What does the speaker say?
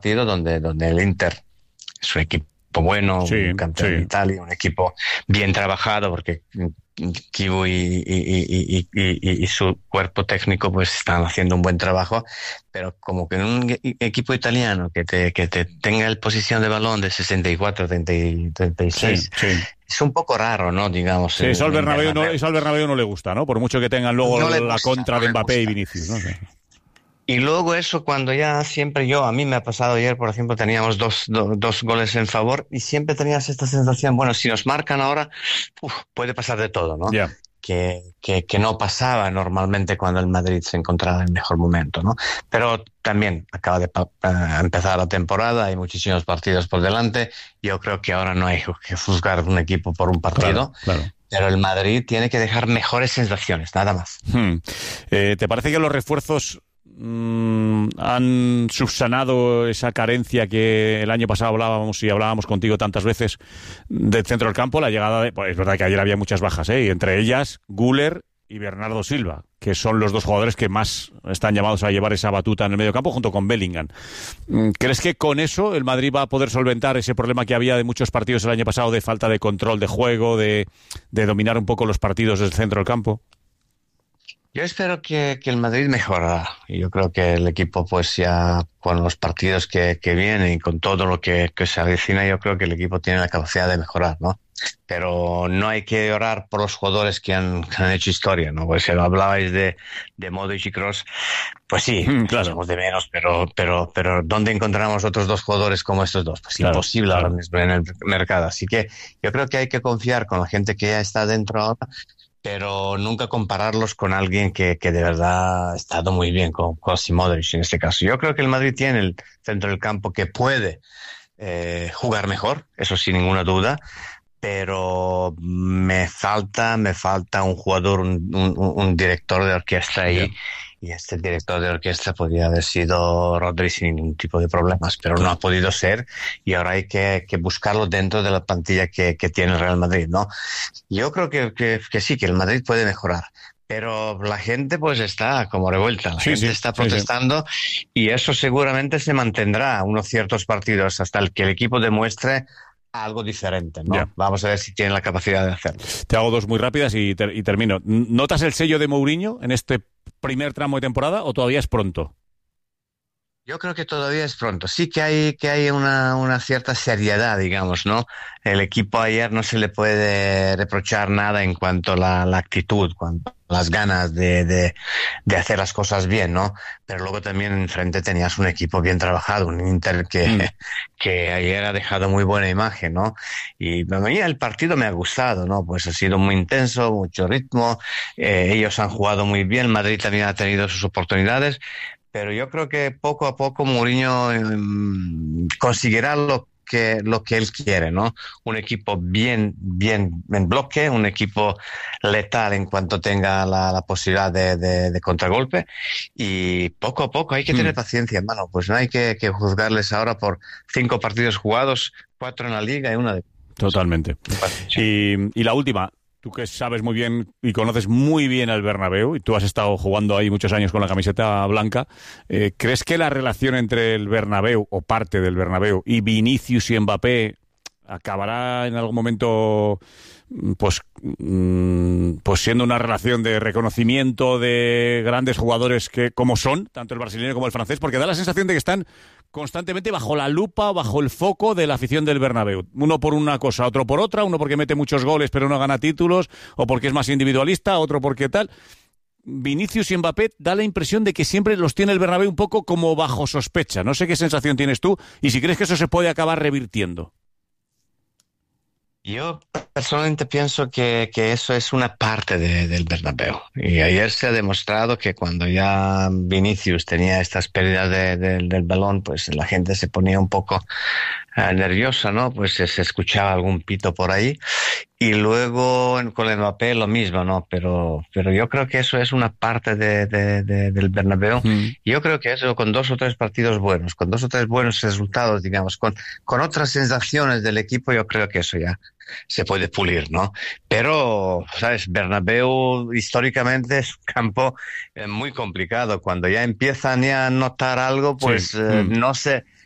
partido donde el Inter es un equipo bueno, Sí, un campeón de Italia, un equipo bien trabajado, porque Kivu y su cuerpo técnico pues están haciendo un buen trabajo, pero como que en un equipo italiano que te tenga el posición de balón de 64, 36, sí. es un poco raro, ¿no? Digamos, Sí, eso al en Bernabéu no, Bernabéu. eso al Bernabéu no le gusta, ¿no? Por mucho que tengan luego No le la gusta, contra no de le Mbappé y gusta. Vinicius, ¿no? Sí. Y luego eso cuando ya siempre a mí me ha pasado ayer, por ejemplo, teníamos dos goles en favor y siempre tenías esta sensación, bueno, si nos marcan ahora, puede pasar de todo, ¿no? Ya. Que no pasaba normalmente cuando el Madrid se encontraba en el mejor momento, ¿no? Pero también acaba de empezar la temporada, hay muchísimos partidos por delante, yo creo que ahora no hay que juzgar un equipo por un partido. Claro. Pero el Madrid tiene que dejar mejores sensaciones, nada más. ¿Te parece que los refuerzos han subsanado esa carencia que el año pasado hablábamos contigo tantas veces del centro del campo? La llegada de... Pues es verdad que ayer había muchas bajas, y entre ellas Güler y Bernardo Silva, que son los dos jugadores que más están llamados a llevar esa batuta en el medio campo junto con Bellingham. ¿Crees que con eso el Madrid va a poder solventar ese problema que había de muchos partidos el año pasado de falta de control de juego, de dominar un poco los partidos del centro del campo? Yo espero que el Madrid mejorará. Y yo creo que el equipo, pues ya con los partidos que vienen y con todo lo que se avecina, yo creo que el equipo tiene la capacidad de mejorar, ¿no? Pero no hay que orar por los jugadores que han hecho historia, ¿no? Pues si hablabais de Modric y Kroos, pues sí, claro. somos de menos, pero ¿dónde encontramos otros dos jugadores como estos dos? Pues claro, imposible ahora mismo en el mercado. Así que yo creo que hay que confiar con la gente que ya está dentro ahora, pero nunca compararlos con alguien que de verdad ha estado muy bien, con Kroos y Modric en este caso. Yo creo que el Madrid tiene el centro del campo que puede jugar mejor, eso sin ninguna duda, pero me falta un jugador, un director de orquesta ahí. Yeah. Y este director de orquesta podría haber sido Rodri sin ningún tipo de problemas, pero no ha podido ser, y ahora hay que buscarlo dentro de la plantilla que tiene el Real Madrid, ¿no? Yo creo que sí, que el Madrid puede mejorar, pero la gente pues está como revuelta, la gente está protestando, y eso seguramente se mantendrá unos ciertos partidos hasta el que el equipo demuestre algo diferente, ¿no? Vamos a ver si tienen la capacidad de hacerlo. Te hago dos muy rápidas y termino. ¿Notas el sello de Mourinho en este primer tramo de temporada o todavía es pronto? Yo creo que todavía es pronto. Sí que hay una cierta seriedad, digamos, ¿no? El equipo ayer no se le puede reprochar nada en cuanto a la actitud, cuanto a las ganas de hacer las cosas bien, ¿no? Pero luego también enfrente tenías un equipo bien trabajado, un Inter que ayer ha dejado muy buena imagen, ¿no? Y a mí el partido me ha gustado, ¿no? Pues ha sido muy intenso, mucho ritmo, ellos han jugado muy bien, Madrid también ha tenido sus oportunidades. Pero yo creo que poco a poco Mourinho conseguirá lo que él quiere, ¿no? Un equipo bien en bloque, un equipo letal en cuanto tenga la posibilidad de contragolpe, y poco a poco hay que tener paciencia, hermano. Pues no hay que juzgarles ahora por 5 partidos jugados, 4 en la Liga y 1 de... Totalmente. Y la última. Tú que sabes muy bien y conoces muy bien al Bernabéu, y tú has estado jugando ahí muchos años con la camiseta blanca, ¿crees que la relación entre el Bernabéu, o parte del Bernabéu, y Vinicius y Mbappé acabará en algún momento pues siendo una relación de reconocimiento de grandes jugadores que como son, tanto el brasileño como el francés? Porque da la sensación de que están constantemente bajo la lupa, bajo el foco de la afición del Bernabéu. Uno por una cosa, otro por otra, uno porque mete muchos goles pero no gana títulos, o porque es más individualista, otro porque tal. Vinicius y Mbappé da la impresión de que siempre los tiene el Bernabéu un poco como bajo sospecha. No sé qué sensación tienes tú y si crees que eso se puede acabar revirtiendo. Yo personalmente pienso que eso es una parte del Bernabéu. Y ayer se ha demostrado que cuando ya Vinicius tenía estas pérdidas del balón, pues la gente se ponía un poco nerviosa, ¿no? Pues se escuchaba algún pito por ahí. Y luego con el Mbappé lo mismo, ¿no? Pero yo creo que eso es una parte del Bernabéu. Yo creo que eso con 2 o 3 partidos buenos, con 2 o 3 buenos resultados, digamos, con otras sensaciones del equipo, yo creo que eso ya se puede pulir, ¿no? Pero, ¿sabes? Bernabéu históricamente es un campo muy complicado. Cuando ya empiezan ya a notar algo, pues no sé